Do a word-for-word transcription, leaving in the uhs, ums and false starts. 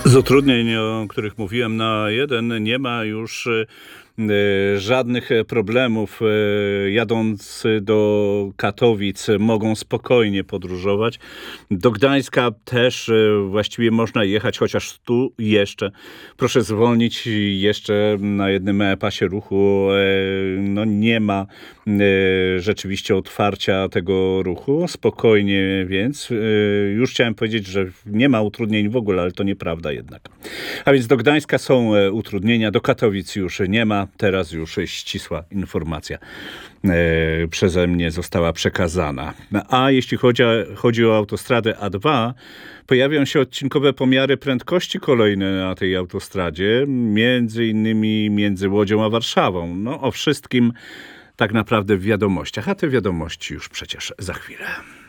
Z utrudnień, o których mówiłem na jeden, nie ma już e, żadnych problemów. E, Jadąc do Katowic mogą spokojnie podróżować. Do Gdańska też e, właściwie można jechać, chociaż tu jeszcze proszę zwolnić jeszcze na jednym pasie ruchu. E, No nie ma e, rzeczywiście otwarcia tego ruchu. Spokojnie więc. E, Już chciałem powiedzieć, że nie ma utrudnień w ogóle, ale to nieprawda jednak. A więc do Gdańska są e, utrudnienia, do Katowic już nie ma. Teraz już ścisła informacja e, przeze mnie została przekazana. A jeśli chodzi, chodzi o autostradę A dwa, pojawią się odcinkowe pomiary prędkości kolejne na tej autostradzie, między innymi między Łodzią a Warszawą. No o wszystkim tak naprawdę w wiadomościach, a te wiadomości już przecież za chwilę.